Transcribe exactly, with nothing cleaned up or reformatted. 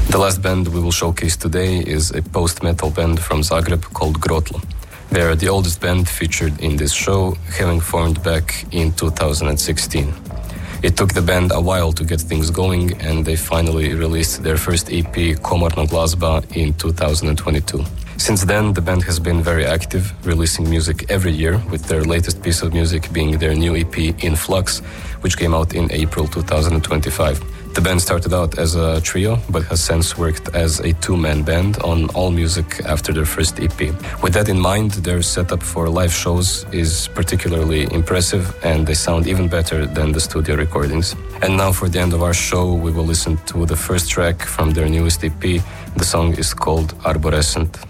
The last band we will showcase today is a post-metal band from Zagreb called Grotlo. They are the oldest band featured in this show, having formed back in two thousand sixteen. It took the band a while to get things going, and they finally released their first E P, Komorna Glazba, in two thousand twenty-two. Since then, the band has been very active, releasing music every year, with their latest piece of music being their new E P, In Flux, which came out in April two thousand twenty-five. The band started out as a trio, but has since worked as a two-man band on all music after their first E P. With that in mind, their setup for live shows is particularly impressive, and they sound even better than the studio recordings. And now for the end of our show, we will listen to the first track from their newest E P. The song is called Arborescent.